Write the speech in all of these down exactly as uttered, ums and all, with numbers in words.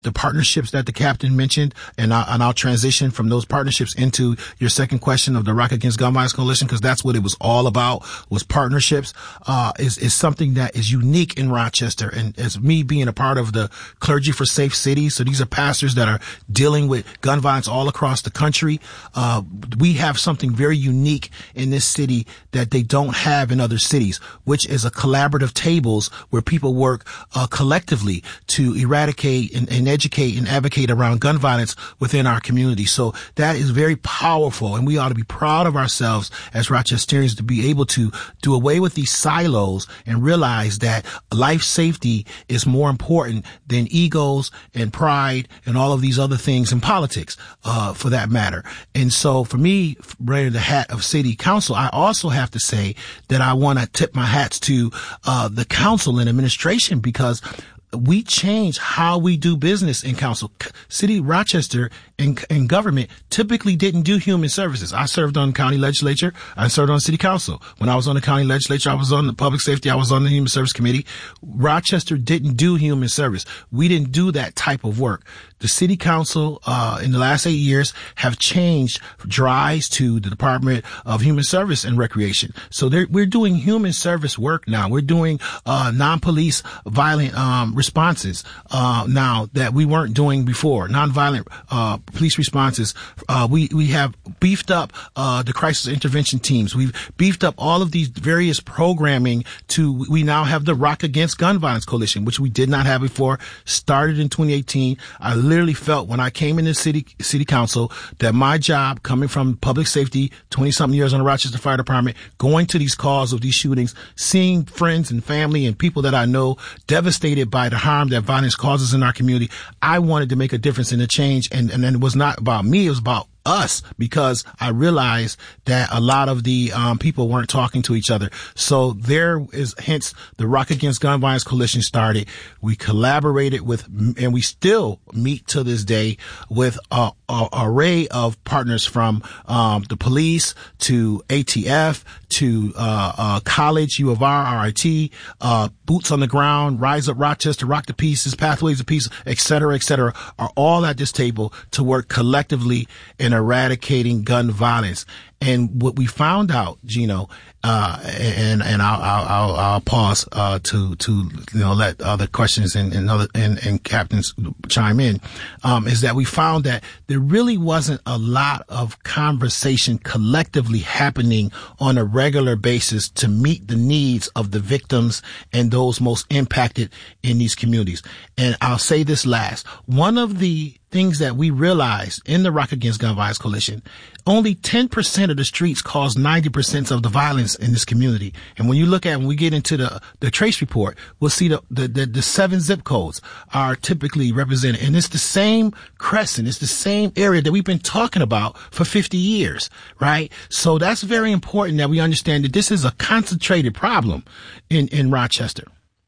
the partnerships that the captain mentioned, and, I, and I'll transition from those partnerships into your second question of the Rock Against Gun Violence Coalition, because that's what it was all about, was partnerships, uh, is, is something that is unique in Rochester. And as me being a part of the Clergy for Safe Cities, so these are pastors that are dealing with gun violence all across the country, uh, we have something very unique in this city that they don't have in other cities, which is a collaborative tables where people work, uh, collectively to eradicate and, and educate and advocate around gun violence within our community. So that is very powerful, and we ought to be proud of ourselves as Rochesterians to be able to do away with these silos and realize that life safety is more important than egos and pride and all of these other things in politics, uh, for that matter. And so for me, wearing the hat of city council, I also have to say that I want to tip my hats to, uh, the council and administration, because we change how we do business in council. City Rochester in, in government typically didn't do human services. I served on county legislature. I served on city council. When I was on the county legislature, I was on the public safety. I was on the human service committee. Rochester didn't do human service. We didn't do that type of work. The city council, uh, in the last eight years have changed drives to the Department of Human Service and Recreation. So we're doing human service work now. We're doing, uh, non-police violent, um, responses, uh, now that we weren't doing before. Non-violent, uh, police responses. Uh, we, we have beefed up, uh, the crisis intervention teams. We've beefed up all of these various programming to, we now have the Rock Against Gun Violence Coalition, which we did not have before, started in twenty eighteen. I literally felt when I came into city, city council that my job coming from public safety, twenty something years on the Rochester Fire Department, going to these calls of these shootings, seeing friends and family and people that I know devastated by the harm that violence causes in our community, I wanted to make a difference in the change. And, and then it was not about me. It was about us, because I realized that a lot of the um people weren't talking to each other. So there is, hence the Rock Against Gun Violence Coalition started. We collaborated with, and we still meet to this day with a, a array of partners, from um the police to A T F to uh, uh college, U of R, R I T, uh Boots on the Ground, Rise Up Rochester, Rock the Pieces, Pathways of Peace, et cetera, et cetera, are all at this table to work collectively in eradicating gun violence. And what we found out, Gino, uh, and, and I'll, I'll, I'll pause, uh, to, to, you know, let other questions and, and other, and, and captains chime in, um, is that we found that there really wasn't a lot of conversation collectively happening on a regular basis to meet the needs of the victims and those most impacted in these communities. And I'll say this last. One of the things that we realized in the Rock Against Gun Violence Coalition, only ten percent of the streets cause ninety percent of the violence in this community. And when you look at, when we get into the, the trace report, we'll see the, the, the, the seven zip codes are typically represented. And it's the same crescent. It's the same area that we've been talking about for fifty years, right? So that's very important that we understand that this is a concentrated problem in, in Rochester.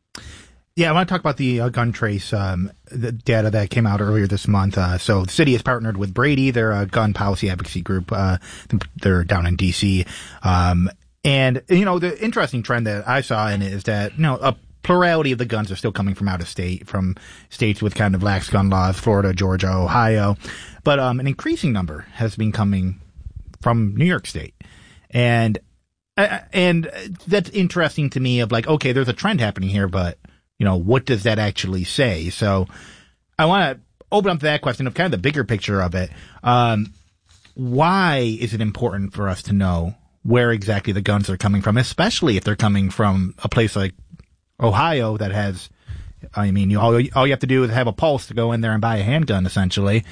Yeah, I want to talk about the uh, gun trace um, the data that came out earlier this month. Uh, so the city has partnered with Brady. They're a gun policy advocacy group. Uh, they're down in D C. Um, and, you know, the interesting trend that I saw in it is that, you know, a plurality of the guns are still coming from out of state, from states with kind of lax gun laws, Florida, Georgia, Ohio. But um, an increasing number has been coming from New York State. And, uh, and that's interesting to me of like, okay, there's a trend happening here, but you know, what does that actually say? So I want to open up to that question of kind of the bigger picture of it. Um, why is it important for us to know where exactly the guns are coming from, especially if they're coming from a place like Ohio that has, I mean, you, all, all you have to do is have a pulse to go in there and buy a handgun, essentially.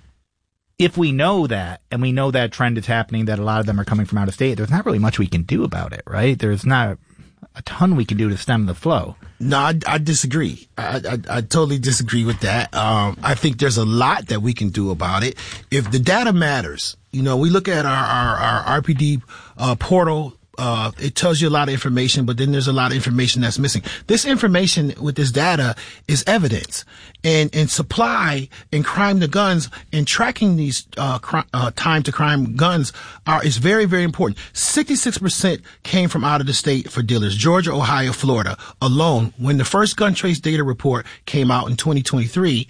If we know that, and we know that trend is happening, that a lot of them are coming from out of state, there's not really much we can do about it, right? There's not a ton we can do to stem the flow. No, I, I disagree. I, I, I totally disagree with that. Um, I think there's a lot that we can do about it. If the data matters, you know, we look at our, our, our R P D, uh, portal. Uh, it tells you a lot of information, but then there's a lot of information that's missing. This information with this data is evidence, and, and supply and crime to guns and tracking these, uh, cr- uh, time to crime guns are, is very, very important. sixty-six percent came from out of the state for dealers. Georgia, Ohio, Florida alone. When the first gun trace data report came out in twenty twenty-three,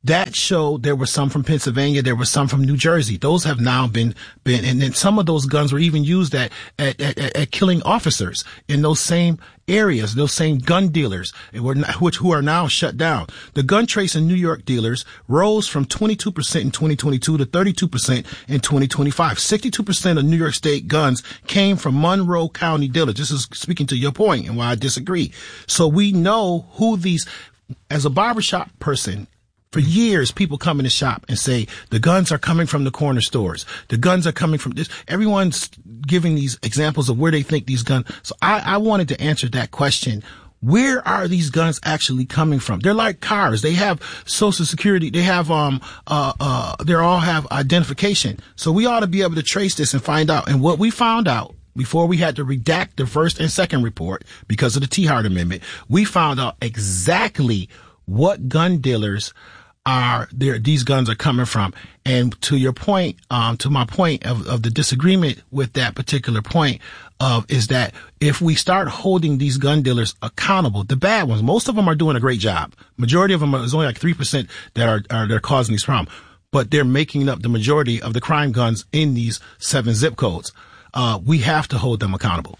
that showed there were some from Pennsylvania, there were some from New Jersey. Those have now been, been, and then some of those guns were even used at, at, at, at killing officers in those same areas, those same gun dealers, which, who are now shut down. The gun trace in New York dealers rose from twenty-two percent in twenty twenty-two to thirty-two percent in twenty twenty-five. sixty-two percent of New York State guns came from Monroe County dealers. This is speaking to your point and why I disagree. So we know who these, as a barbershop person, for years, people come in the shop and say, the guns are coming from the corner stores. The guns are coming from this. Everyone's giving these examples of where they think these guns. So I, I wanted to answer that question. Where are these guns actually coming from? They're like cars. They have social security. They have, um, uh, uh, they all have identification. So we ought to be able to trace this and find out. And what we found out before we had to redact the first and second report because of the T-Hart Amendment, we found out exactly what gun dealers are there, these guns are coming from. And to your point, um, to my point of, of the disagreement with that particular point of is that if we start holding these gun dealers accountable, the bad ones, most of them are doing a great job. Majority of them is only like three percent that are, are, they're causing these problems, but they're making up the majority of the crime guns in these seven zip codes. Uh, we have to hold them accountable.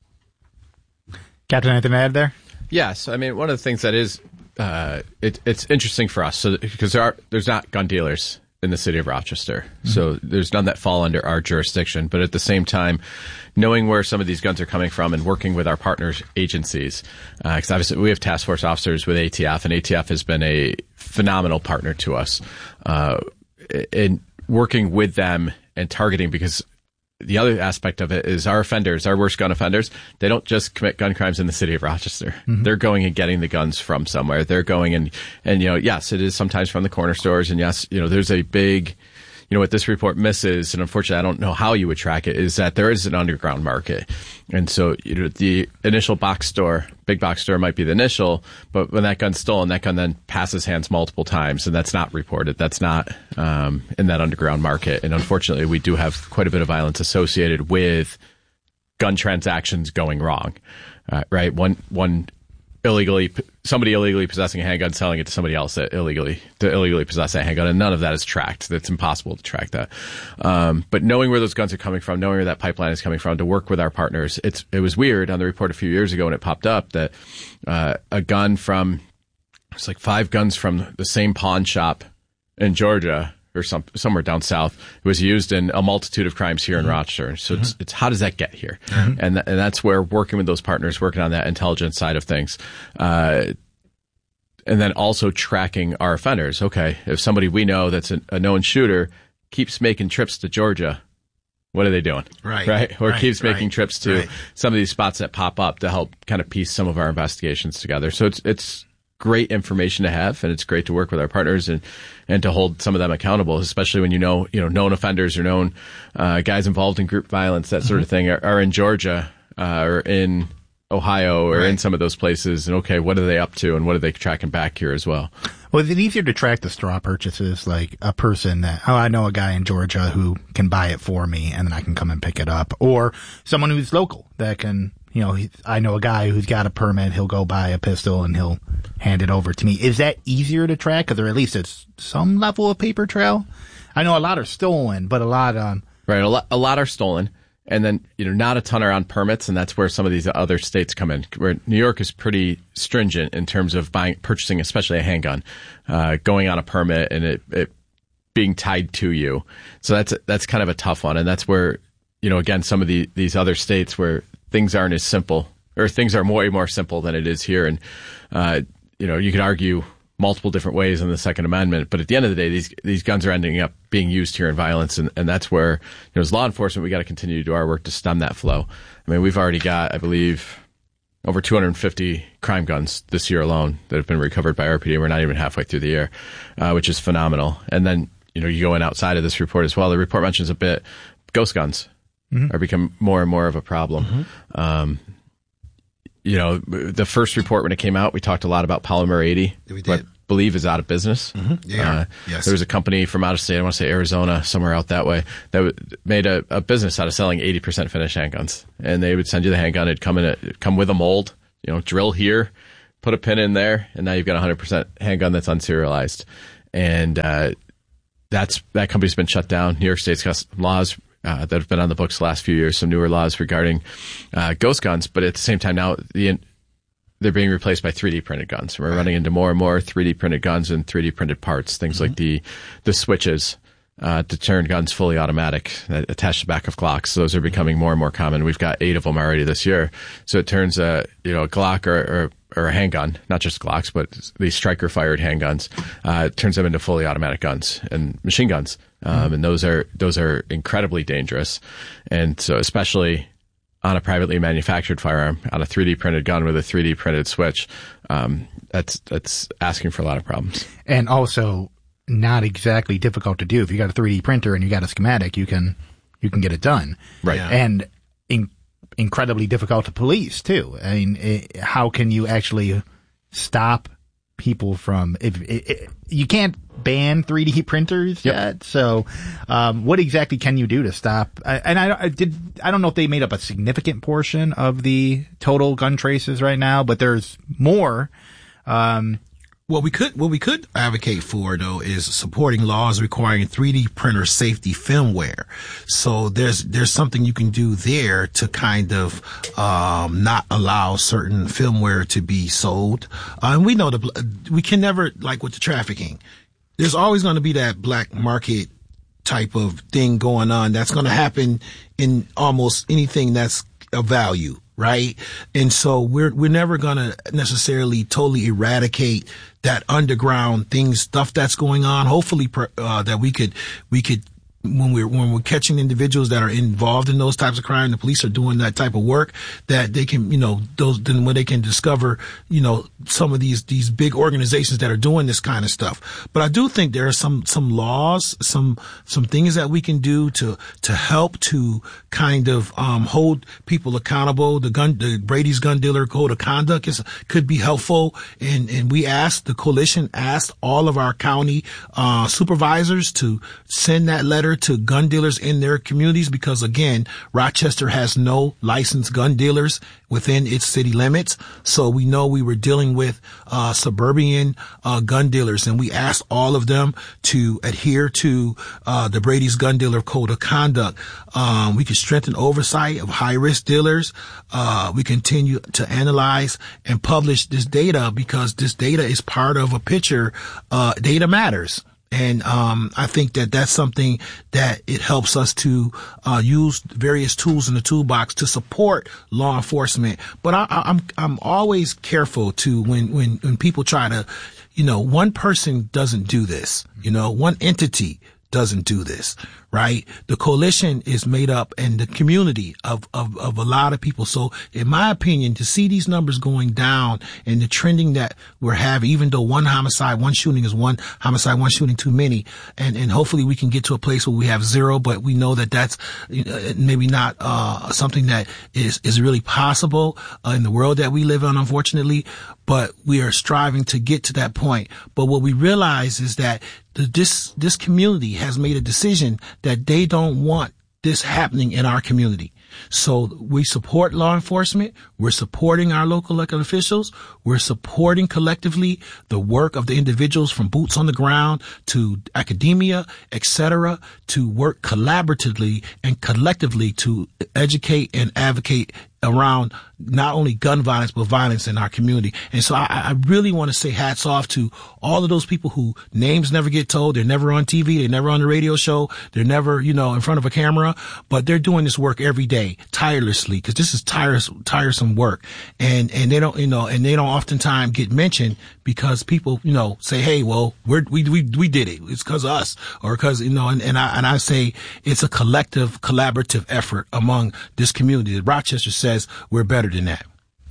Captain, anything to add there? Yes. I mean, one of the things that is, Uh, it, it's interesting for us so because there are there's not gun dealers in the city of Rochester, mm-hmm. so there's none that fall under our jurisdiction. But at the same time, knowing where some of these guns are coming from and working with our partners agencies, because uh, obviously we have task force officers with A T F, and A T F has been a phenomenal partner to us uh, in working with them and targeting because. The other aspect of it is our offenders, our worst gun offenders, they don't just commit gun crimes in the city of Rochester. Mm-hmm. They're going and getting the guns from somewhere. They're going and, and, you know, yes, it is sometimes from the corner stores. And yes, you know, there's a big, you know, what this report misses, and unfortunately I don't know how you would track it, is that there is an underground market. And so, you know, the initial box store, big box store might be the initial, but when that gun's stolen, that gun then passes hands multiple times, and that's not reported. That's not um, in that underground market. And unfortunately, we do have quite a bit of violence associated with gun transactions going wrong, uh, right? One, one illegally, somebody illegally possessing a handgun, selling it to somebody else that illegally, to illegally possess that handgun, and none of that is tracked. It's impossible to track that. Um, but knowing where those guns are coming from, knowing where that pipeline is coming from, to work with our partners, it's it was weird on the report a few years ago when it popped up that uh, a gun from, it's like five guns from the same pawn shop in Georgia or some, somewhere down south. It was used in a multitude of crimes here mm-hmm. in Rochester. So mm-hmm. it's, it's how does that get here? Mm-hmm. And th- and that's where working with those partners, working on that intelligence side of things, uh, and then also tracking our offenders. Okay, if somebody we know that's a, a known shooter keeps making trips to Georgia, what are they doing? Right. Right. Or right, keeps right, making trips to right. some of these spots that pop up to help kind of piece some of our investigations together. So it's it's great information to have, and it's great to work with our partners and, and to hold some of them accountable, especially when you know, you know, known offenders or known uh, guys involved in group violence, that sort mm-hmm. of thing, are, are in Georgia uh, or in Ohio or right. in some of those places. And okay, what are they up to, and what are they tracking back here as well? Well, is it easier to track the straw purchases, like a person that, oh, I know a guy in Georgia who can buy it for me and then I can come and pick it up, or someone who's local that can, you know, he, I know a guy who's got a permit, he'll go buy a pistol and he'll hand it over to me. Is that easier to track? Because there at least it's some level of paper trail. I know a lot are stolen, but a lot, um, right. A lot, a lot are stolen. And then, you know, not a ton are on permits, and that's where some of these other states come in. Where New York is pretty stringent in terms of buying, purchasing, especially a handgun, uh, going on a permit and it, it being tied to you. So that's that's kind of a tough one, and that's where, you know, again, some of the these other states where things aren't as simple, or things are way more simple than it is here, and uh, you know, you could argue multiple different ways in the Second Amendment, but at the end of the day, these these guns are ending up being used here in violence, and, and that's where, you know, as law enforcement, we got to continue to do our work to stem that flow. I mean, we've already got, I believe, over two hundred fifty crime guns this year alone that have been recovered by R P D. We're not even halfway through the year, uh, which is phenomenal. And then, you know, you go in outside of this report as well. The report mentions a bit ghost guns mm-hmm. are becoming more and more of a problem. Mm-hmm. Um, you know, the first report when it came out, we talked a lot about Polymer eighty. We did. Believe is out of business. Mm-hmm. Yeah. Uh, yes. There was a company from out of state, I want to say Arizona, somewhere out that way, that w- made a, a business out of selling eighty percent finished handguns. And they would send you the handgun. It'd come in, a, it'd come with a mold, you know, drill here, put a pin in there, and now you've got a one hundred percent handgun that's unserialized. and uh, that's that company's been shut down. New York State's got laws uh, that have been on the books the last few years, some newer laws regarding uh, ghost guns, but at the same time now the they're being replaced by three D printed guns. We're running into more and more three D printed guns and three D printed parts, things mm-hmm. like the the switches uh, to turn guns fully automatic that attach to the back of Glocks. So those are becoming more and more common. We've got eight of them already this year. So it turns a you know a Glock or, or or a handgun, not just Glocks, but these striker fired handguns, uh, it turns them into fully automatic guns and machine guns. Um, mm-hmm. And those are those are incredibly dangerous. And so especially on a privately manufactured firearm, on a three D printed gun with a three D printed switch, um, that's that's asking for a lot of problems. And also not exactly difficult to do. If you got a three D printer and you got a schematic, you can you can get it done. Right. Yeah. And in, incredibly difficult to police too. I mean, it, how can you actually stop people from? If it, it, you can't ban three D printers yep. yet, so um, what exactly can you do to stop? I, and I, I did. I don't know if they made up a significant portion of the total gun traces right now, but there's more. Um, What we could, what we could advocate for though is supporting laws requiring three D printer safety firmware. So there's, there's something you can do there to kind of, um, not allow certain firmware to be sold. Uh, and we know that we can never, like with the trafficking, there's always going to be that black market type of thing going on. That's going to happen in almost anything that's of value. Right. And so we're, we're never going to necessarily totally eradicate that underground thing, stuff that's going on. Hopefully, uh, that we could, we could, when we're, when we're catching individuals that are involved in those types of crime, the police are doing that type of work, that they can, you know, those, then when they can discover, you know, some of these, these big organizations that are doing this kind of stuff. But I do think there are some, some laws, some, some things that we can do to, to help to kind of, um, hold people accountable. The gun, the Brady's Gun Dealer Code of Conduct is, could be helpful. And, and we asked, the coalition asked all of our county, uh, supervisors to send that letter to gun dealers in their communities, because again, Rochester has no licensed gun dealers within its city limits. So we know we were dealing with uh suburban uh gun dealers, and we asked all of them to adhere to uh the Brady's Gun Dealer Code of Conduct. Um we can strengthen oversight of high risk dealers. Uh we continue to analyze and publish this data, because this data is part of a picture. Uh data matters. And um I think that that's something that it helps us to uh use various tools in the toolbox to support law enforcement. But I, I'm I'm always careful to when when when people try to, you know, one person doesn't do this, you know, one entity doesn't do this, right? The coalition is made up, and the community of, of, of a lot of people. So in my opinion, to see these numbers going down and the trending that we're having, even though one homicide, one shooting is one homicide, one shooting too many, and, and hopefully we can get to a place where we have zero, but we know that that's you know, maybe not, uh, something that is, is really possible uh, in the world that we live in, unfortunately, but we are striving to get to that point. But what we realize is that the, this, this community has made a decision that they don't want this happening in our community. So we support law enforcement. We're supporting our local elected officials. We're supporting collectively the work of the individuals from boots on the ground to academia, et cetera, to work collaboratively and collectively to educate and advocate around not only gun violence, but violence in our community. And so I, I really want to say hats off to all of those people who names never get told. They're never on T V. They're never on the radio show. They're never, you know, in front of a camera, but they're doing this work every day, tirelessly, because this is tiresome, tiresome work. And, and they don't, you know, and they don't oftentimes get mentioned because people, you know, say, hey, well, we're, we, we, we did it. It's because of us, or because, you know, and, and I, and I say it's a collective, collaborative effort among this community. Rochester says we're better than that.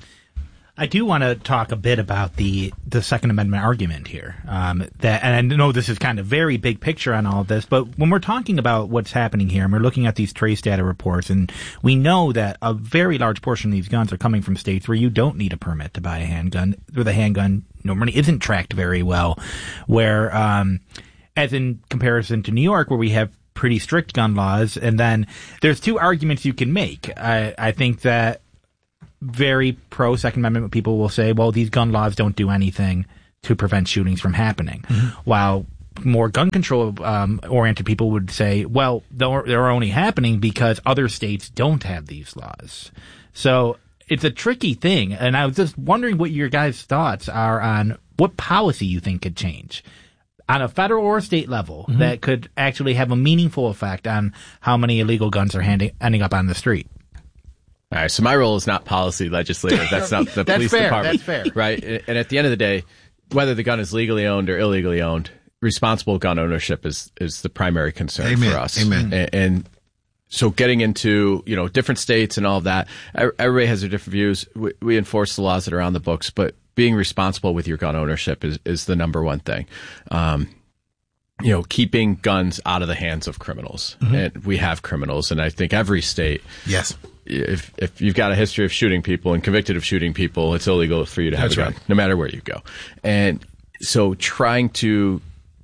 I do want to talk a bit about the, the Second Amendment argument here. Um, that, and I know this is kind of very big picture on all of this, but when we're talking about what's happening here, and we're looking at these trace data reports, and we know that a very large portion of these guns are coming from states where you don't need a permit to buy a handgun, where the handgun normally isn't tracked very well, where, um, as in comparison to New York, where we have pretty strict gun laws. And then there's two arguments you can make. I, I think that very pro Second Amendment people will say, well, these gun laws don't do anything to prevent shootings from happening. Mm-hmm. While more gun control um, oriented people would say, well, they're, they're only happening because other states don't have these laws. So it's a tricky thing. And I was just wondering what your guys' thoughts are on what policy you think could change on a federal or state level mm-hmm. that could actually have a meaningful effect on how many illegal guns are handing, ending up on the street. All right, so my role is not policy legislative. That's not the That's police fair. department. That's fair. Right? And at the end of the day, whether the gun is legally owned or illegally owned, responsible gun ownership is, is the primary concern Amen. for us. Amen. And, and so getting into, you know, different states and all of that, everybody has their different views. We, we enforce the laws that are on the books, but being responsible with your gun ownership is, is the number one thing. Um, you know, keeping guns out of the hands of criminals. Mm-hmm. And we have criminals, and I think every state. Yes. If if you've got a history of shooting people and convicted of shooting people, it's illegal for you to have That's a gun, right. no matter where you go. And so trying to,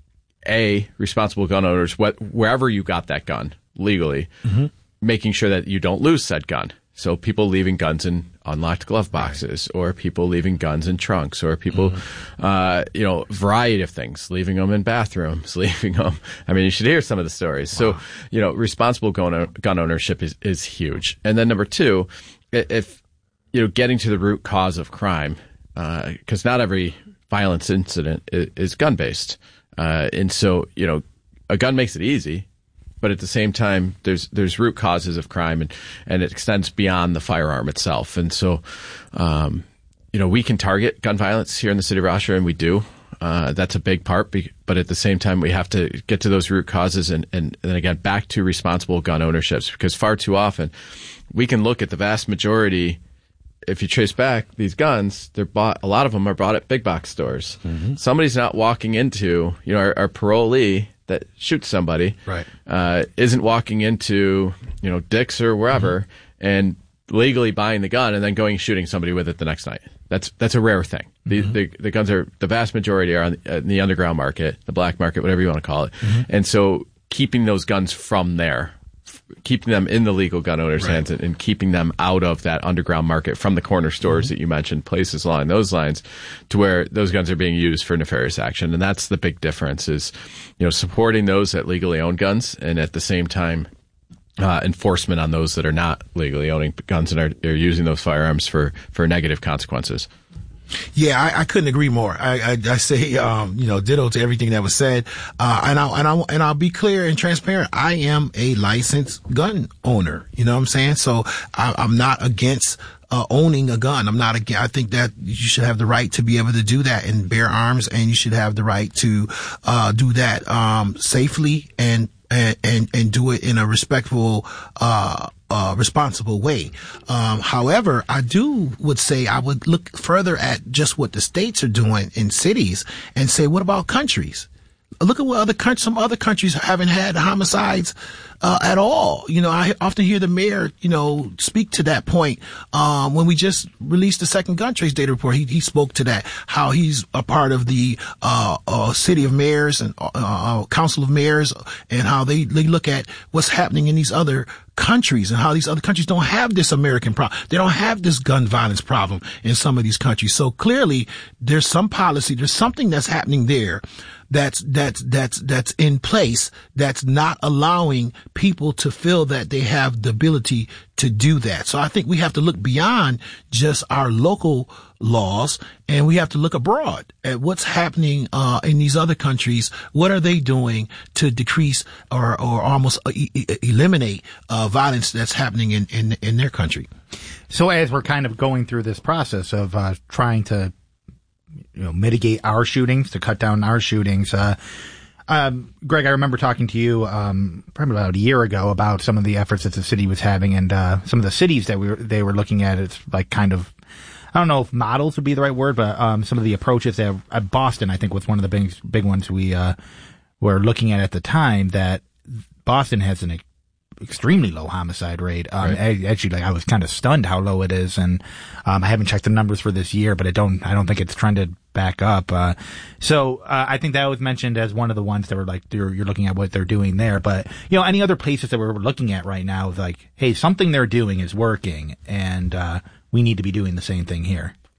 A, responsible gun owners, wh- wherever you got that gun legally, mm-hmm. making sure that you don't lose said gun. So people leaving guns in unlocked glove boxes, right. or people leaving guns in trunks, or people, mm-hmm. uh, you know, variety of things, leaving them in bathrooms, leaving them. I mean, you should hear some of the stories. Wow. So, you know, responsible gun, gun ownership is, is huge. And then number two, if, you know, getting to the root cause of crime, because uh, not every violence incident is, is gun-based. Uh, and so, you know, a gun makes it easy. But at the same time, there's there's root causes of crime, and, and it extends beyond the firearm itself. And so, um, you know, we can target gun violence here in the city of Rochester, and we do. Uh, that's a big part. But at the same time, we have to get to those root causes and, and, and again, back to responsible gun ownerships. Because far too often, we can look at the vast majority. If you trace back these guns, they're bought. A lot of them are bought at big box stores. Mm-hmm. Somebody's not walking into, you know, our, our parolee that shoots somebody, right. uh, isn't walking into, you know, Dick's or wherever mm-hmm. and legally buying the gun and then going shooting somebody with it the next night. That's that's a rare thing. Mm-hmm. The, the the guns are, the vast majority are on the, uh, in the underground market, the black market, whatever you want to call it. Mm-hmm. And so keeping those guns from there, f- keeping them in the legal gun owners' right. hands and, and keeping them out of that underground market from the corner stores mm-hmm. that you mentioned, places along those lines, to where those guns are being used for nefarious action. And that's the big difference is, you know, supporting those that legally own guns and at the same time, uh, enforcement on those that are not legally owning guns and are, are using those firearms for, for negative consequences. Yeah, I, I couldn't agree more. I, I, I say, um, you know, ditto to everything that was said. Uh, and I, and I, and I'll be clear and transparent. I am a licensed gun owner. You know what I'm saying? So I, I'm not against, uh, owning a gun. I'm not against, I think that you should have the right to be able to do that and bear arms, and you should have the right to, uh, do that, um, safely and, and, and, and do it in a respectful, uh, Uh, responsible way. Um, however, I do would say I would look further at just what the states are doing in cities and say, what about countries? Look at what other countries, some other countries haven't had homicides, uh, at all. You know, I often hear the mayor, you know, speak to that point. Um, when we just released the second gun trace data report, he, he spoke to that, how he's a part of the, uh, uh, city of mayors and, uh, uh council of mayors, and how they, they look at what's happening in these other countries and how these other countries don't have this American problem. They don't have this gun violence problem in some of these countries. So clearly there's some policy, there's something that's happening there that's, that's, that's, that's in place that's not allowing people to feel that they have the ability to do that. So I think we have to look beyond just our local laws, and we have to look abroad at what's happening uh in these other countries. What are they doing to decrease or or almost e- e- eliminate uh violence that's happening in, in in their country? So as we're kind of going through this process of uh trying to, you know, mitigate our shootings, to cut down our shootings, uh Um, Greg, I remember talking to you, um, probably about a year ago about some of the efforts that the city was having, and, uh, some of the cities that we were, they were looking at. It's like kind of, I don't know if models would be the right word, but, um, some of the approaches that, uh, Boston, I think, was one of the big, big ones we, uh, were looking at at the time, that Boston has an extremely low homicide rate. Um, right. I, actually, like, I was kind of stunned how low it is, and, um, I haven't checked the numbers for this year, but I don't, I don't think it's trended back up. Uh, so, uh, I think that was mentioned as one of the ones that were like, you're, you're looking at what they're doing there. But, you know, any other places that we're looking at right now, like, hey, something they're doing is working, and, uh, we need to be doing the same thing here.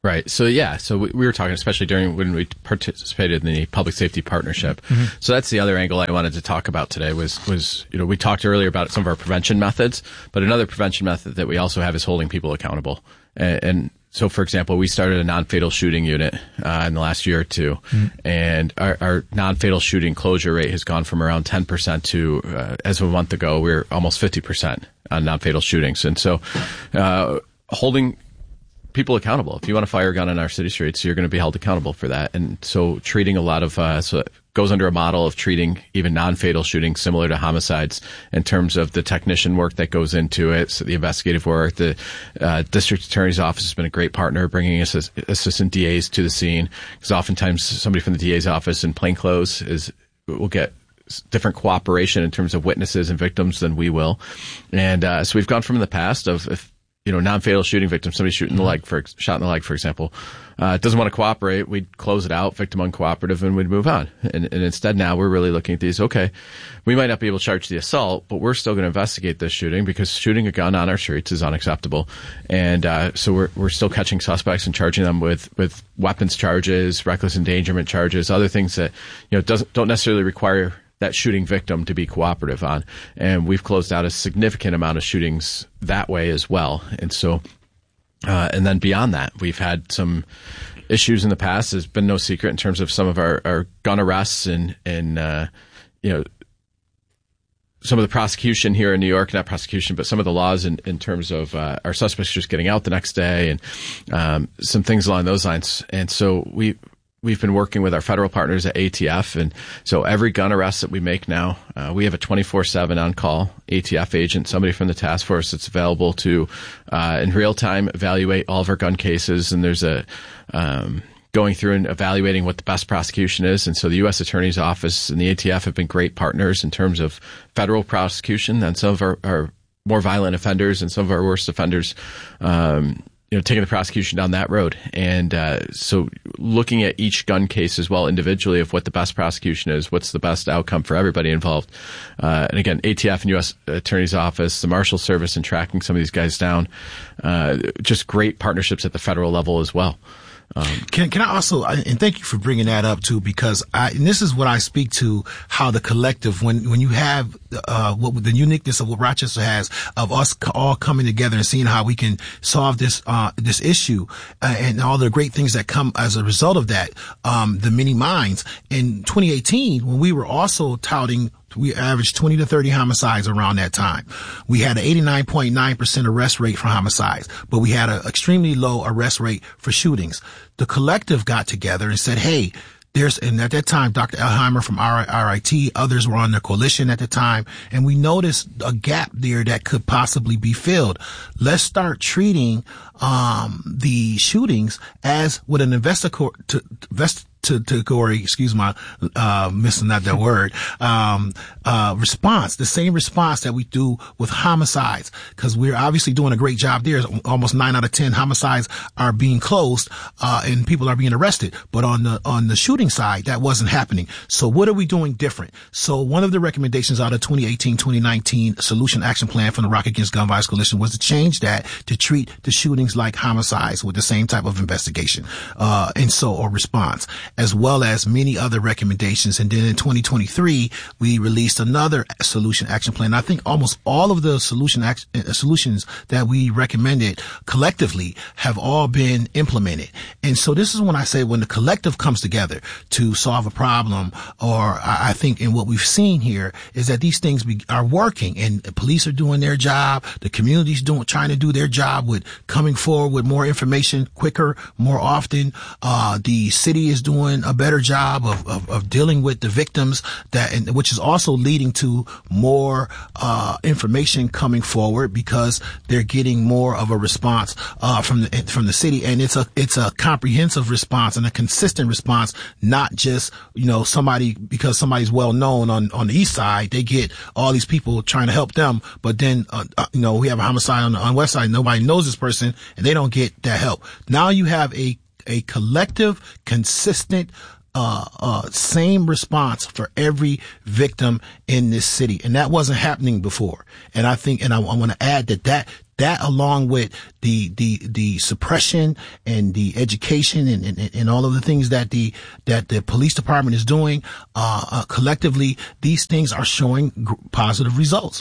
Right. So, yeah. So we, we were talking, especially during when we participated in the public safety partnership. Mm-hmm. So that's the other angle I wanted to talk about today was, was, you know, we talked earlier about some of our prevention methods, but another prevention method that we also have is holding people accountable. And, and so, for example, we started a non-fatal shooting unit uh, in the last year or two, mm-hmm. and our, our non-fatal shooting closure rate has gone from around ten percent to, uh, as of a month ago, we're almost fifty percent on non-fatal shootings. And so, uh, holding people accountable. If you want to fire a gun on our city streets, you're going to be held accountable for that. And so treating a lot of, uh, so it goes under a model of treating even non-fatal shootings similar to homicides in terms of the technician work that goes into it, so the investigative work. The uh, district attorney's office has been a great partner bringing assist- assistant D As to the scene, because oftentimes somebody from the D A's office in plainclothes is will get different cooperation in terms of witnesses and victims than we will. And uh, so we've gone from in the past of if you know, non-fatal shooting victim, somebody shooting in the leg, for shot in the leg, for example, uh, doesn't want to cooperate, we'd close it out, victim uncooperative, and we'd move on. And, and instead now we're really looking at these, okay, we might not be able to charge the assault, but we're still going to investigate this shooting because shooting a gun on our streets is unacceptable. And, uh, so we're, we're still catching suspects and charging them with, with weapons charges, reckless endangerment charges, other things that, you know, doesn't, don't necessarily require that shooting victim to be cooperative on. And we've closed out a significant amount of shootings that way as well. And so, uh, and then beyond that, we've had some issues in the past. There's been no secret in terms of some of our, our gun arrests and, and, uh, you know, some of the prosecution here in New York, not prosecution, but some of the laws in, in terms of, uh, our suspects just getting out the next day and, um, some things along those lines. And so we, We've been working with our federal partners at A T F, and so every gun arrest that we make now, uh, we have a twenty-four seven on-call A T F agent, somebody from the task force that's available to, uh, in real time, evaluate all of our gun cases. And there's a um, going through and evaluating what the best prosecution is. And so the U S Attorney's Office and the A T F have been great partners in terms of federal prosecution and some of our, our more violent offenders and some of our worst offenders. Um, you know, taking the prosecution down that road. And, uh, so looking at each gun case as well individually of what the best prosecution is, what's the best outcome for everybody involved. Uh, and again, A T F and U S Attorney's Office, the Marshal Service, and tracking some of these guys down, uh, just great partnerships at the federal level as well. Um, can can I also, and thank you for bringing that up too, because I, and this is what I speak to, how the collective, when, when you have, uh, what the uniqueness of what Rochester has of us all coming together and seeing how we can solve this, uh, this issue, uh, and all the great things that come as a result of that, um, the many minds. In twenty eighteen, when we were also touting, we averaged twenty to thirty homicides around that time. We had an eighty-nine point nine percent arrest rate for homicides, but we had an extremely low arrest rate for shootings. The collective got together and said, hey, there's, and at that time, Doctor Elheimer from R I T, others were on the coalition at the time, and we noticed a gap there that could possibly be filled. Let's start treating, um, the shootings as with an investigator, to, invest, to, to Corey, excuse my, uh, missing out that word, um, uh, response, the same response that we do with homicides, because we're obviously doing a great job there. Almost nine out of ten homicides are being closed, uh, and people are being arrested. But on the, on the shooting side, that wasn't happening. So what are we doing different? So one of the recommendations out of twenty eighteen twenty nineteen Solution Action Plan from the Rock Against Gun Violence Coalition was to change that to treat the shootings like homicides with the same type of investigation, uh, and so, or response, as well as many other recommendations. And then in twenty twenty-three, we released another solution action plan. I think almost all of the solution action, uh, solutions that we recommended collectively have all been implemented. And so this is when I say when the collective comes together to solve a problem, or I, I think in what we've seen here is that these things be, are working, and the police are doing their job. The community's doing, trying to do their job with coming forward with more information quicker, more often. Uh, the city is doing a better job of, of, of dealing with the victims, that, and, which is also leading to more, uh, information coming forward because they're getting more of a response, uh, from the, from the city. And it's a, it's a comprehensive response and a consistent response, not just, you know, somebody, because somebody's well known on, on the east side, they get all these people trying to help them. But then, uh, uh, you know, we have a homicide on the on west side. Nobody knows this person and they don't get that help. Now you have a, a collective, consistent, uh, uh, same response for every victim in this city. And that wasn't happening before. And I think, and I, I want to add that that, that along with the, the, the suppression and the education and, and, and all of the things that the, that the police department is doing, uh, uh collectively, these things are showing g- positive results.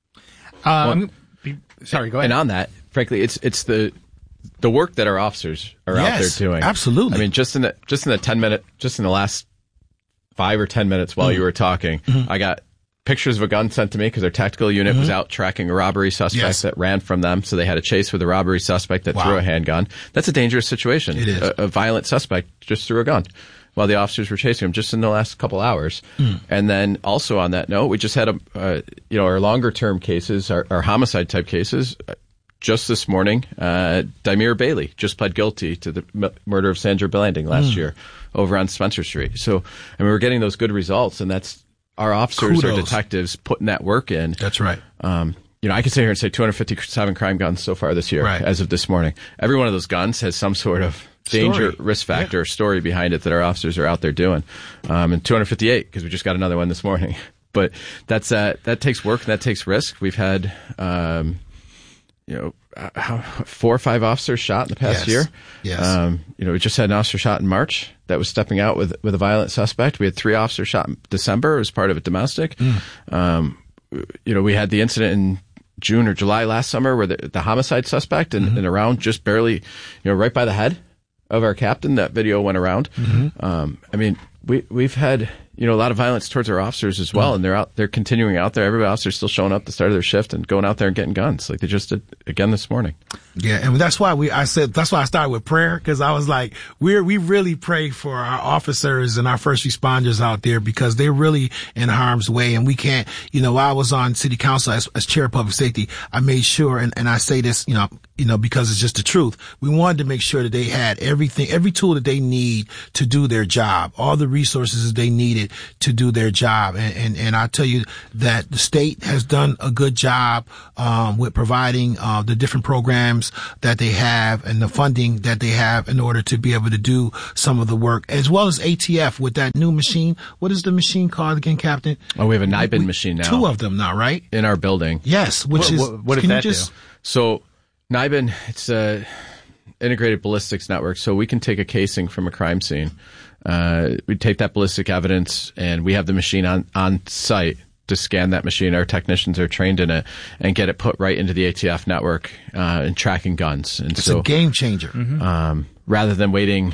Um, well, sorry, go ahead. And on that, frankly, it's, it's the, the work that our officers are yes, out there doing. Absolutely. I mean, just in the, just in the ten minute, just in the last five or ten minutes while mm-hmm. you were talking, mm-hmm. I got pictures of a gun sent to me because their tactical unit mm-hmm. was out tracking a robbery suspect yes. that ran from them. So they had a chase with a robbery suspect that wow. threw a handgun. That's a dangerous situation. It is. A, a violent suspect just threw a gun while the officers were chasing him just in the last couple hours. Mm. And then also on that note, we just had a, uh, you know, our longer term cases, our, our homicide type cases. Just this morning, uh, Daimir Bailey just pled guilty to the m- murder of Sandra Blanding last mm. year over on Spencer Street. So, I mean, we're getting those good results, and that's our officers Kudos. or detectives putting that work in. That's right. Um, you know, I could sit here and say two hundred fifty-seven crime guns so far this year, right. as of this morning. Every one of those guns has some sort of danger, story. risk factor, yeah. story behind it that our officers are out there doing. Um, and two hundred fifty-eight, because we just got another one this morning. But that's uh, that takes work and that takes risk. We've had, um, you know, uh, four or five officers shot in the past yes. year. Yes. Um, you know, we just had an officer shot in March that was stepping out with with a violent suspect. We had three officers shot in December as part of a domestic. Mm. Um, you know, we had the incident in June or July last summer where the, the homicide suspect and, mm-hmm. and around just barely, you know, right by the head of our captain. That video went around. Mm-hmm. Um, I mean, we we've had, you know, a lot of violence towards our officers as well, mm. and they're out, they're continuing out there. Every officer's still showing up at the start of their shift and going out there and getting guns, like they just did again this morning. Yeah, and that's why we, I said, that's why I started with prayer, because I was like, we're, we really pray for our officers and our first responders out there, because they're really in harm's way, and we can't, you know, while I was on city council as, as chair of public safety, I made sure, and, and I say this, you know, you know, because it's just the truth. We wanted to make sure that they had everything, every tool that they need to do their job, all the resources that they needed to do their job. And, and, and I tell you that the state has done a good job, um, with providing, uh, the different programs that they have and the funding that they have in order to be able to do some of the work, as well as A T F with that new machine. What is the machine called again, Captain? Oh, we have a NIBIN we, machine now. Two of them now, right? In our building. Yes, which what, is, what, what does can that you just, do? So NIBIN, it's a integrated ballistics network. So we can take a casing from a crime scene. Uh, we take that ballistic evidence and we have the machine on, on site to scan that machine. Our technicians are trained in it and get it put right into the A T F network, uh, and tracking guns. And it's so, a game changer. Mm-hmm. Um, rather than waiting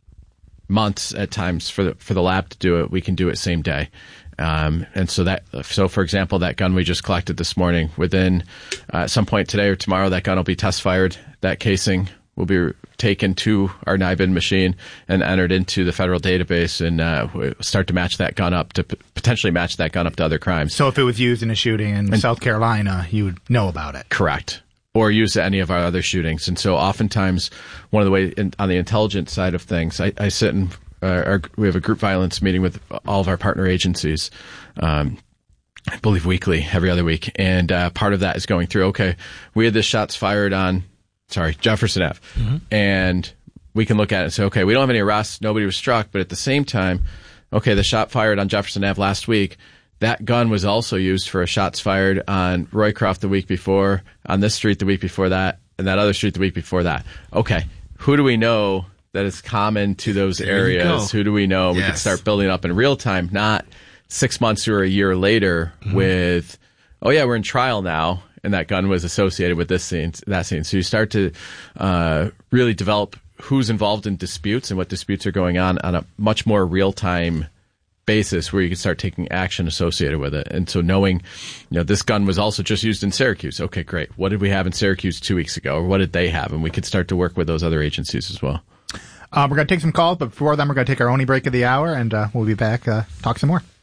months at times for the, for the lab to do it, we can do it same day. Um, and so that, so for example, that gun we just collected this morning, within, uh, at some point today or tomorrow, that gun will be test fired. That casing will be taken to our NIBIN machine and entered into the federal database, and uh, we'll start to match that gun up to p- potentially match that gun up to other crimes. So if it was used in a shooting in and, South Carolina, you would know about it. Correct. Or used at any of our other shootings. And so oftentimes, one of the ways in, on the intelligence side of things, I, I sit in, uh, our, we have a group violence meeting with all of our partner agencies, um, I believe weekly, every other week. And uh, part of that is going through, okay, we had this shots fired on Sorry, Jefferson Avenue. Mm-hmm. And we can look at it and say, okay, we don't have any arrests. Nobody was struck. But at the same time, okay, the shot fired on Jefferson Avenue last week, that gun was also used for a shots fired on Roycroft the week before, on this street the week before that, and that other street the week before that. Okay, who do we know that is common to those there areas? Who do we know? Yes. We can start building up in real time, not six months or a year later mm-hmm. with, oh yeah, we're in trial now, and that gun was associated with this scene, that scene. So you start to uh, really develop who's involved in disputes and what disputes are going on on a much more real-time basis, where you can start taking action associated with it. And so knowing, you know, this gun was also just used in Syracuse. Okay, great. What did we have in Syracuse two weeks ago? Or what did they have? And we could start to work with those other agencies as well. Um, we're going to take some calls, but before then, we're going to take our only break of the hour, and uh, we'll be back, uh, talk some more.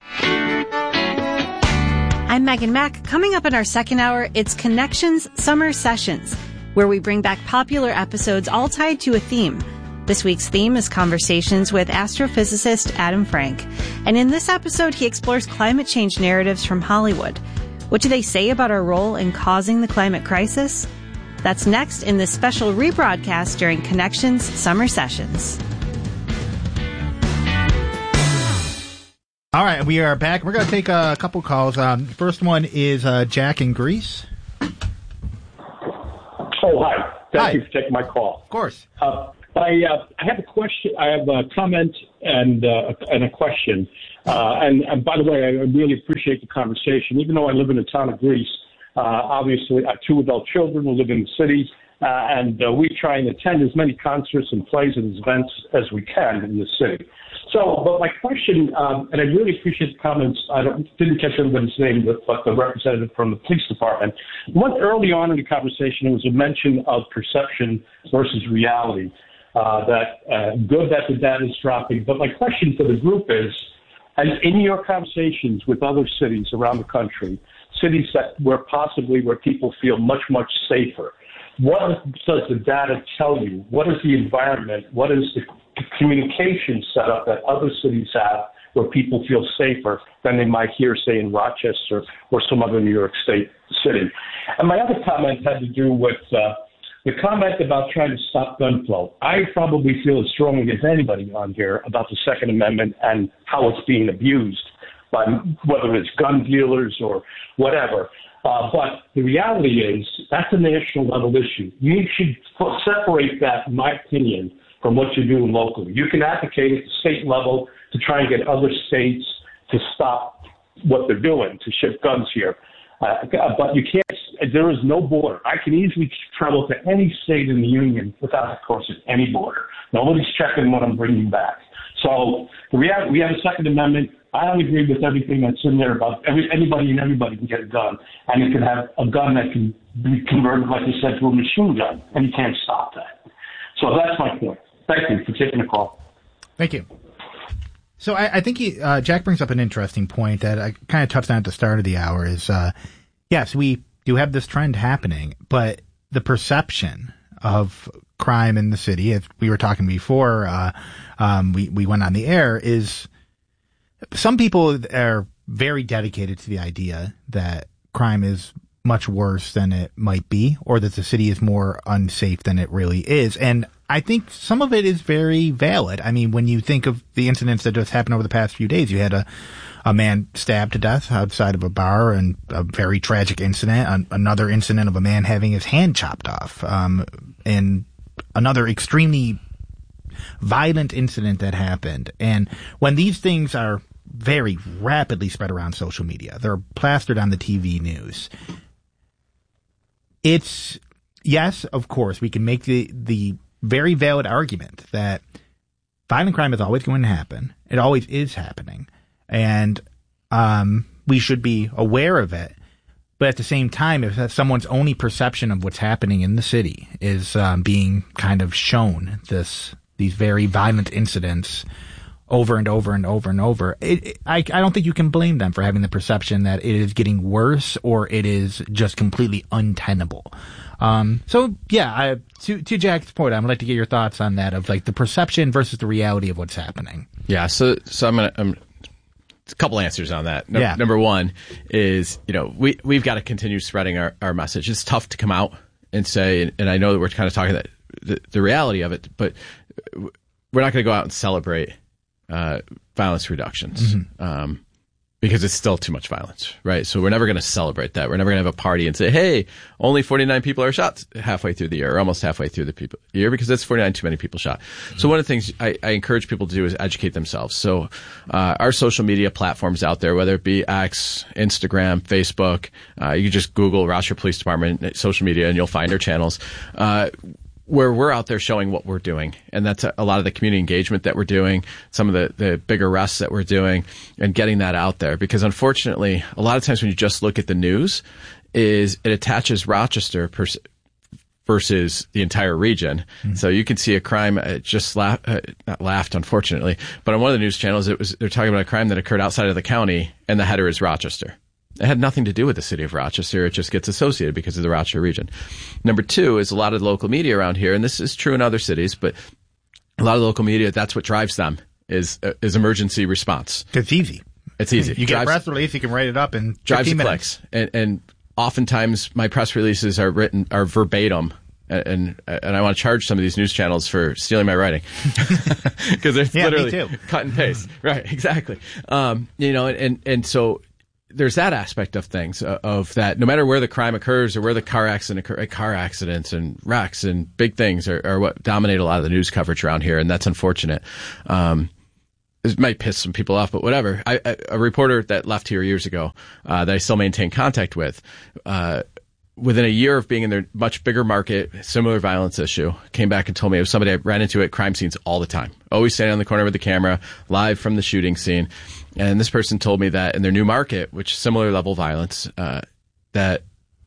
I'm Megan Mack. Coming up in our second hour, it's Connections Summer Sessions, where we bring back popular episodes all tied to a theme. This week's theme is conversations with astrophysicist Adam Frank. And in this episode, he explores climate change narratives from Hollywood. What do they say about our role in causing the climate crisis? That's next in this special rebroadcast during Connections Summer Sessions. All right, we are back. We're going to take a couple calls. Um, first one is uh, Jack in Greece. Oh, hi. Thank Hi. you for taking my call. Of course. Uh, I uh, I have a question. I have a comment and uh, and a question. Uh, and, and by the way, I really appreciate the conversation. Even though I live in the town of Greece, uh, obviously I have two adult children who live in the city, uh, and uh, we try and attend as many concerts and plays and events as we can in the city. So, but my question, um, and I really appreciate the comments. I don't, didn't catch everybody's name, but, but the representative from the police department. One early on in the conversation, it was a mention of perception versus reality. Uh, that uh, good that the data is dropping. But my question for the group is, as in your conversations with other cities around the country, cities that where possibly where people feel much, much safer, what does the data tell you? What is the environment? What is the communication setup that other cities have where people feel safer than they might hear, say, in Rochester or some other New York State city? And my other comment had to do with uh, the comment about trying to stop gun flow. I probably feel as strongly as anybody on here about the Second Amendment and how it's being abused by whether it's gun dealers or whatever. Uh, but the reality is that's a national level issue. You should separate that, in my opinion, from what you're doing locally. You can advocate at the state level to try and get other states to stop what they're doing, to ship guns here. Uh, but you can't, there is no border. I can easily travel to any state in the union without crossing any border. Nobody's checking what I'm bringing back. So the reality, we have a Second Amendment. I don't agree with everything that's in there about every, anybody and everybody can get a gun. And you can have a gun that can be converted, like you said, to a machine gun. And you can't stop that. So that's my point. Thank you for taking the call. Thank you. So I, I think he, uh, Jack brings up an interesting point that I kind of touched on at the start of the hour is, uh, yes, we do have this trend happening, but the perception of crime in the city, as we were talking before, uh, um, we, we went on the air, is some people are very dedicated to the idea that crime is much worse than it might be, or that the city is more unsafe than it really is. And I think some of it is very valid. I mean, when you think of the incidents that just happened over the past few days, you had a, a man stabbed to death outside of a bar, and a very tragic incident, an, another incident of a man having his hand chopped off, um, and another extremely violent incident that happened. And when these things are very rapidly spread around social media, they're plastered on the T V news. It's, yes, of course, we can make the, the very valid argument that violent crime is always going to happen. It always is happening. And um, we should be aware of it. But at the same time, if someone's only perception of what's happening in the city is um, being kind of shown this these very violent incidents over and over and over and over, it, it, I, I don't think you can blame them for having the perception that it is getting worse or it is just completely untenable. Um, so yeah, I, to, to Jack's point, I'd like to get your thoughts on that of like the perception versus the reality of what's happening. Yeah. So, so I'm going to, I'm, a couple answers on that. No, yeah. Number one is, you know, we, we've got to continue spreading our, our message. It's tough to come out and say, and, and I know that we're kind of talking that the, the reality of it, but we're not going to go out and celebrate Uh, violence reductions, mm-hmm. um, because it's still too much violence, right? So we're never going to celebrate that. We're never going to have a party and say, hey, only forty-nine people are shot halfway through the year, or almost halfway through the people, year, because that's forty-nine too many people shot. Mm-hmm. So one of the things I, I encourage people to do is educate themselves. So uh, our social media platforms out there, whether it be X, Instagram, Facebook, uh, you can just Google Rochester Police Department social media and you'll find our channels. Uh, where we're out there showing what we're doing. And that's a, a lot of the community engagement that we're doing, some of the, the big arrests that we're doing, and getting that out there. Because unfortunately, a lot of times when you just look at the news, is it attaches Rochester pers- versus the entire region. Mm-hmm. So you can see a crime, uh, just laugh, uh, not laughed, unfortunately, but on one of the news channels, it was they're talking about a crime that occurred outside of the county, and the header is Rochester. It had nothing to do with the city of Rochester. It just gets associated because of the Rochester region. Number two is a lot of the local media around here, and this is true in other cities, but a lot of local media, that's what drives them, is uh, is emergency response. It's easy. It's easy. You get drives, a press release, you can write it up in drives fifteen the minutes. Clicks. And, and oftentimes my press releases are written, are verbatim. And, and and I want to charge some of these news channels for stealing my writing, because it's yeah, literally me too. cut and paste. Right, exactly. Um, you know, and, and so there's that aspect of things, uh, of that no matter where the crime occurs or where the car accident occur, car accidents and wrecks and big things are, are what dominate a lot of the news coverage around here, and that's unfortunate. Um, it might piss some people off, but whatever. I, I, a reporter that left here years ago, uh, that I still maintain contact with, uh, within a year of being in their much bigger market, similar violence issue, came back and told me it was somebody I ran into at crime scenes all the time, always standing on the corner with the camera, live from the shooting scene. And this person told me that in their new market, which similar level violence, uh, that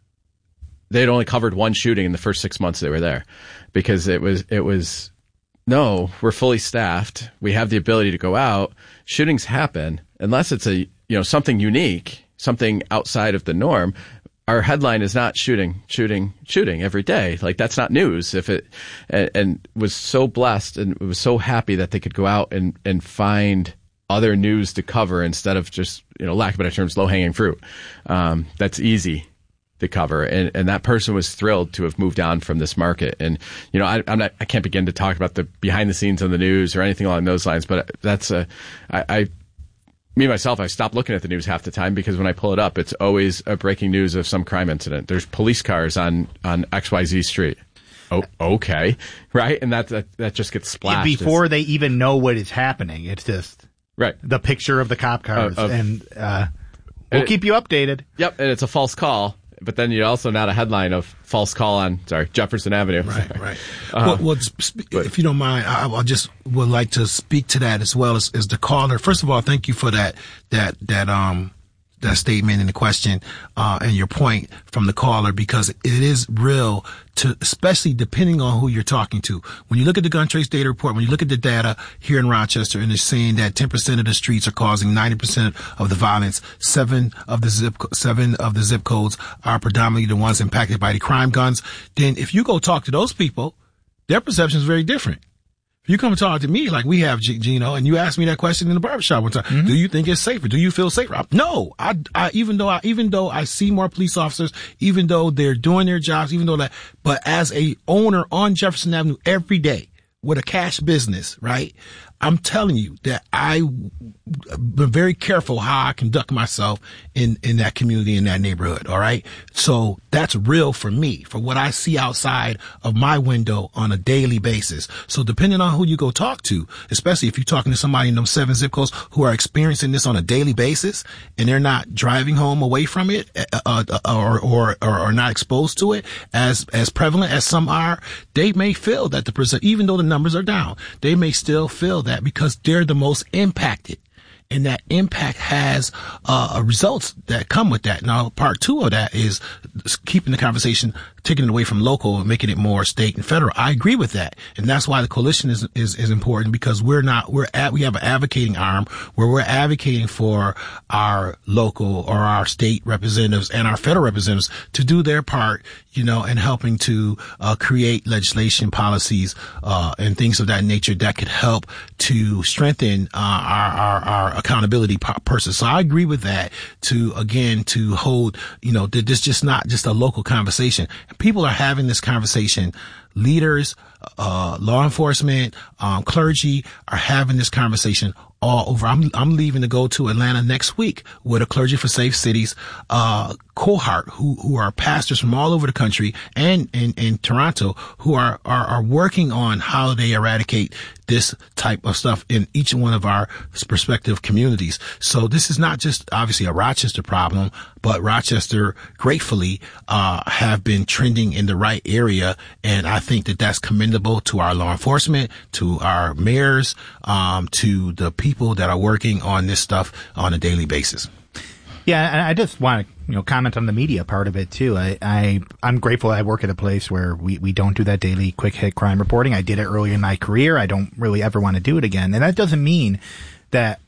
they had only covered one shooting in the first six months they were there, because it was, it was, no, we're fully staffed. We have the ability to go out. Shootings happen unless it's a, you know, something unique, something outside of the norm. Our headline is not shooting, shooting, shooting every day. Like, that's not news. If it, and, and was so blessed and was so happy that they could go out and, and find other news to cover instead of just, you know, lack of better terms, low hanging fruit. Um, that's easy to cover. And, and that person was thrilled to have moved on from this market. And, you know, I, I'm not, I can't begin to talk about the behind the scenes on the news or anything along those lines, but that's a, I, I me myself, I stopped looking at the news half the time, because when I pull it up, it's always a breaking news of some crime incident. There's police cars on, on X Y Z street. Oh, okay. Right. And that, that, that just gets splashed. Before it's, they even know what is happening. It's just right. the picture of the cop cars. Uh, uh, and, uh, we'll it, keep you updated. Yep. And it's a false call. But then you also not a headline of false call on, sorry, Jefferson Avenue. Right, right. Uh, well, well sp- if you don't mind, I, I just would like to speak to that as well as, as the caller. First of all, thank you for that, that, that, um, that statement and the question, uh, and your point from the caller, because it is real to, especially depending on who you're talking to. When you look at the gun trace data report, when you look at the data here in Rochester, and it's saying that ten percent of the streets are causing ninety percent of the violence, seven of the zip, seven of the zip codes are predominantly the ones impacted by the crime guns, then if you go talk to those people, their perception is very different. You come and talk to me like we have, Gino, and you asked me that question in the barbershop one time. Mm-hmm. Do you think it's safer? Do you feel safer? No. I, I, even though I, even though I see more police officers, even though they're doing their jobs, even though that, but as a owner on Jefferson Avenue every day with a cash business, right? I'm telling you that I've been very careful how I conduct myself in, in that community, in that neighborhood. All right. So that's real for me, for what I see outside of my window on a daily basis. So depending on who you go talk to, especially if you're talking to somebody in those seven zip codes who are experiencing this on a daily basis and they're not driving home away from it, uh, uh, or, or, or, or not exposed to it as, as prevalent as some are, they may feel that the percent, even though the numbers are down, they may still feel that because they're the most impacted. And that impact has uh results that come with that. Now, part two of that is keeping the conversation, taking it away from local and making it more state and federal. I agree with that. And that's why the coalition is, is, is important, because we're not, we're at, we have an advocating arm where we're advocating for our local or our state representatives and our federal representatives to do their part, you know, in helping to uh create legislation, policies, uh and things of that nature that could help to strengthen uh our, our, our accountability person. So I agree with that, to, again, to hold, you know, that this just not just a local conversation. People are having this conversation. Leaders, uh, law enforcement, um, clergy are having this conversation all over. I'm, I'm leaving to go to Atlanta next week with a Clergy for Safe Cities, uh, cohort who, who are pastors from all over the country and in, in Toronto who are, are, are working on how they eradicate this type of stuff in each one of our respective communities. So this is not just obviously a Rochester problem, but Rochester gratefully, uh, have been trending in the right area. And I think that that's commendable to our law enforcement, to our mayors, um, to the people that are working on this stuff on a daily basis. Yeah, and I just want to, you know, comment on the media part of it too. I, I I'm grateful I work at a place where we, we don't do that daily quick hit crime reporting. I did it early in my career. I don't really ever want to do it again. And that doesn't mean that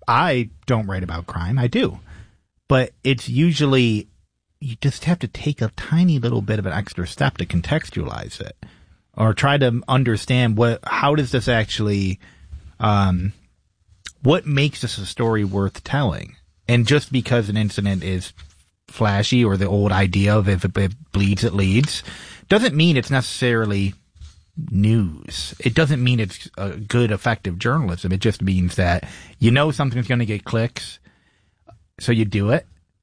I don't write about crime. I do. But it's usually, you just have to take a tiny little bit of an extra step to contextualize it, or try to understand what, how does this actually, um, what makes this a story worth telling? And just because an incident is flashy, or the old idea of if it bleeds, it leads, doesn't mean it's necessarily news. It doesn't mean it's a good, effective journalism. It just means that you know something's going to get clicks, so you do it.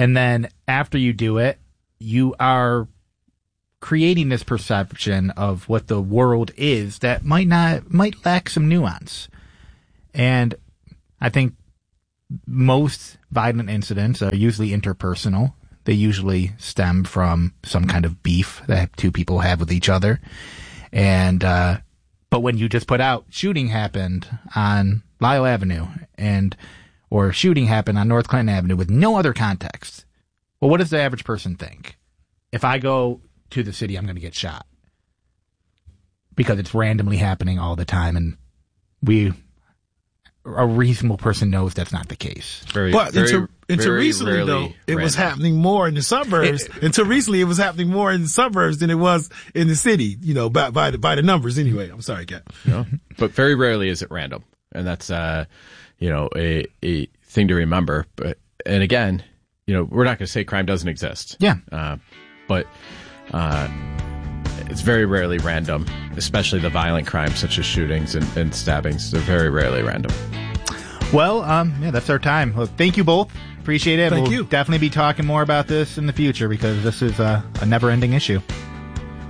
And then after you do it, you are creating this perception of what the world is that might not, might lack some nuance. And I think most violent incidents are usually interpersonal. They usually stem from some kind of beef that two people have with each other. And, uh, but when you just put out shooting happened on Lyle Avenue and, or shooting happened on North Clinton Avenue with no other context, well, what does the average person think? If I go to the city, I'm going to get shot because it's randomly happening all the time. And we, a reasonable person knows that's not the case. Very, but very, until, until very recently, though, it random. was happening more in the suburbs. It, until recently, it was happening more in the suburbs than it was in the city. You know, by by the, by the numbers. Anyway, I'm sorry, Kat. No, but very rarely is it random, and that's uh, you know, a a thing to remember. But and again, you know, we're not going to say crime doesn't exist. Yeah, uh, but uh, it's very rarely random, especially the violent crimes such as shootings and, and stabbings. They're very rarely random. Well, um, yeah, that's our time. Well, thank you both. Appreciate it. Thank we'll you. definitely be talking more about this in the future because this is a, a never-ending issue.